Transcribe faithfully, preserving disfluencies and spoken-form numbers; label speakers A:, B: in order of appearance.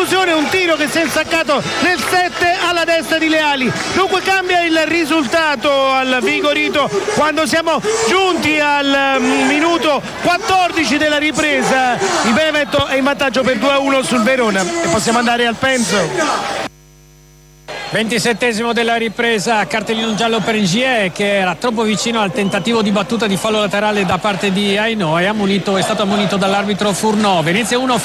A: conclusione un tiro che si è insaccato nel sette alla destra di Leali. Dunque cambia il risultato al Vigorito quando siamo giunti al minuto quattordici della ripresa. Il Benevento è in vantaggio per due a uno sul Verona e possiamo andare al penso.
B: ventisettesimo della ripresa, cartellino giallo per Ngie che era troppo vicino al tentativo di battuta di fallo laterale da parte di Aino, è, ammonito, è stato ammonito dall'arbitro Furnò. Venezia uno